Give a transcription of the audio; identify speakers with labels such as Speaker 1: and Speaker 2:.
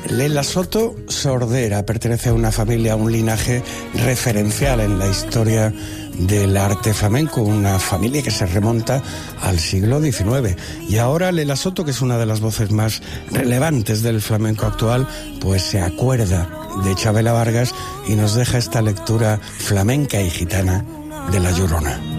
Speaker 1: Lela Soto Sordera pertenece a una familia, a un linaje referencial en la historia del arte flamenco, una familia que se remonta al siglo XIX. Y ahora Lela Soto, que es una de las voces más relevantes del flamenco actual, pues se acuerda de Chabela Vargas y nos deja esta lectura flamenca y gitana de La Llorona.